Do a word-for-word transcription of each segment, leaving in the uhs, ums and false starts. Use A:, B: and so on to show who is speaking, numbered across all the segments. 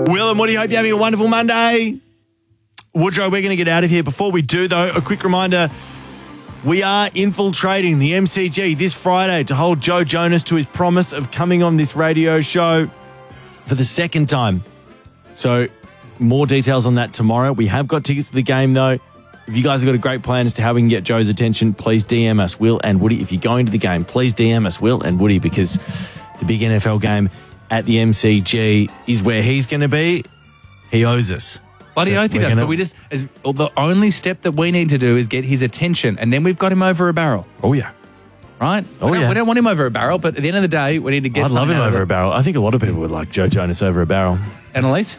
A: Will and Woody, hope you're having a wonderful Monday. Woodrow, we're going to get out of here. Before we do, though, a quick reminder. We are infiltrating the M C G this Friday to hold Joe Jonas to his promise of coming on this radio show for the second time. So more details on that tomorrow. We have got tickets to the game, though. If you guys have got a great plan as to how we can get Joe's attention, please D M us, Will and Woody. If you're going to the game, please D M us, Will and Woody, because the big N F L game at the M C G is where he's going to be. He owes us.
B: Bloody
A: So
B: oath he
A: we're
B: does,
A: gonna-
B: but we just, as, well, the only step that we need to do is get his attention, and then we've got him over a barrel,
A: Oh, yeah.
B: right?
A: Oh,
B: we don't,
A: yeah.
B: We don't want him over a barrel, but at the end of the day, we need to get
A: I'd love
B: something
A: him
B: out of
A: over
B: it.
A: a barrel. I think a lot of people would like Joe Jonas over a barrel.
B: Annalise?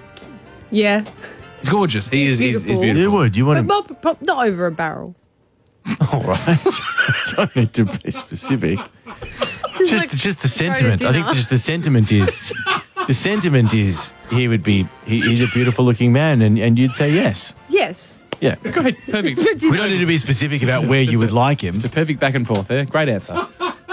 C: Yeah.
B: He's gorgeous. He is he's, he's
C: Beautiful.
B: beautiful.
A: You would. You want
C: But,
A: him.
C: but, but not over a barrel.
A: All right. Don't need to be specific. It's just,
C: like
A: just the
C: throw to
A: sentiment. I think
C: dinner.
A: just the sentiment is, the sentiment is he would be, he, he's a beautiful looking man, and, and you'd say yes.
C: Yes.
A: Yeah.
B: Great, perfect.
A: We don't need to be specific about where you would like him.
B: It's a perfect back and forth there. Great answer.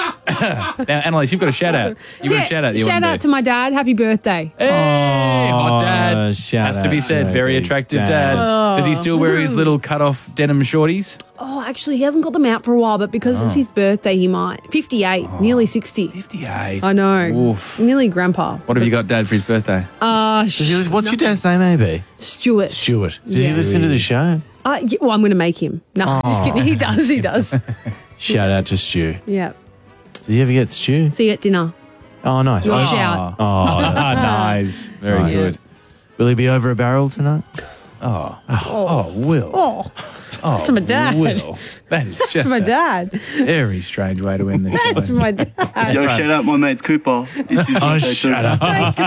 B: Now, Annalise, you've got a shout out. You've got a shout out. that you
C: shout
B: want
C: out
B: to
C: to
B: do.
C: my dad. Happy birthday.
B: Hey, hot dad.
A: Oh, shout
B: Has to be
A: out
B: said.
A: to
B: Very
A: his
B: attractive dad.
A: dad.
B: Does he still wear his little cut off denim shorties?
C: Oh, actually, he hasn't got them out for a while, but because it's his birthday, he might. fifty-eight, nearly sixty.
B: fifty-eight.
C: I know.
B: Oof.
C: Nearly grandpa.
B: What have you got, Dad, for his birthday?
C: Uh,
A: Does he, what's your dad's name, maybe?
C: Stuart.
A: Stuart. Does
C: Yeah.
A: he listen to the show?
C: Uh, yeah, well, I'm going to make him. No, just kidding. He does. He does.
A: Shout out to Stu.
C: Yeah.
A: Did you ever get Stu?
C: See you at dinner.
A: Oh, nice.
C: Your
A: Oh,
C: shout.
A: oh,
B: Nice. Very
A: Nice.
B: good.
A: will he be over a barrel tonight?
B: Oh. Oh, Will.
C: Oh,
B: Oh,
C: that's my dad.
B: Will. That is just
C: that's my
B: a
C: dad.
B: very strange way to end the show.
C: That's my dad.
D: Yo, shout out my mates Cooper. It's his
A: Oh,
D: birthday
A: shut
D: too.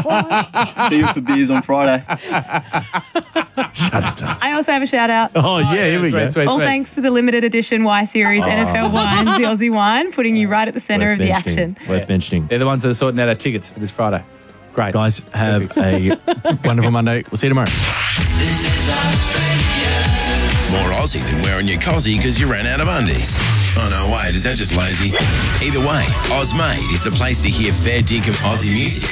A: up.
D: See you for beers on Friday.
A: Shut up, Dad.
E: I also have a shout out.
A: Oh, yeah, here we
B: Sweet,
A: go.
B: sweet,
E: All
B: sweet.
E: thanks to the limited edition Y Series N F L Wines, the Aussie wine, putting you right at the centre
A: Worth
E: of the
A: mentioning.
E: action.
A: Worth mentioning.
B: They're the ones that are sorting out our tickets for this Friday. Great.
A: Guys, have a wonderful Monday. We'll see you tomorrow.
F: More Aussie than wearing your cozzy because you ran out of undies. Oh, no, wait, is that just lazy? Either way, Ozmade is the place to hear fair dinkum Aussie music.